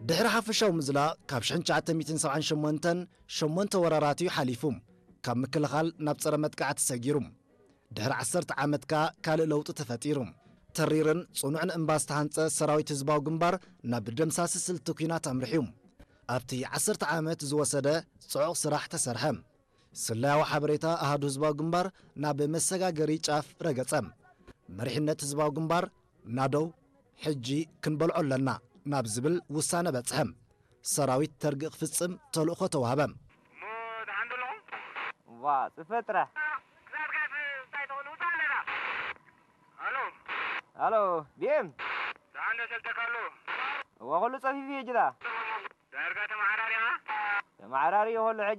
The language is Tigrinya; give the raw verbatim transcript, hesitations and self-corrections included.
ድሕሪ ሓፈሻዊ ምዝላእ ካብ ألف وتسعمائة وسبعة وثمانين ሸሞንተ ወራራት እዩ ሓሊፉም ካብ ምክልኻል ናብ ፀረ መጥቃዕቲ ሰጊሩም ድሕሪ ዓሰርተ ዓመት ካ ካልእ ለውጢ ተፈጢሩም ተሪርን ጽኑዕን እምባ ዝተሃንጸ ሰራዊት ህዝባዊ ግንባር ናብ ደምሳሲ ስልቲ ኩናት ኣምርሒዮም ኣብቲ ዓሰርተ ዓመት ዝወሰደ ጽዑቕ ስራሕ ተሰርሐ ስላያዊ ሓበሬታ ኣሃዱ ህዝባዊ ግንባር ናብ መሰጋገሪ ጫፍ ረገጸም መሪሕነት ህዝባዊ ግንባር ናደው ሕጂ ክንበልዖ ኣለና ናብ ዝብል ውሳነ በጽሐም ሰራዊት ተርጊ ክፍጽም ተልእኾ ተዋህበም ሞት ዓንድሎ ዋ ጽፈጥረ አሎ አሎ ቢኤም ዳንደ ሰልተካሎ ወኸሉ ጸፊፊ ጅዳ ዳርጋ ተማዕራሪያ ተማዕራሪ ወኸሉ